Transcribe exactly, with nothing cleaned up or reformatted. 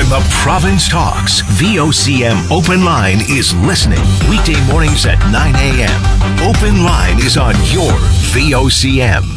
When the province talks, V O C M Open Line is listening. Weekday mornings at nine a.m. Open Line is on your V O C M.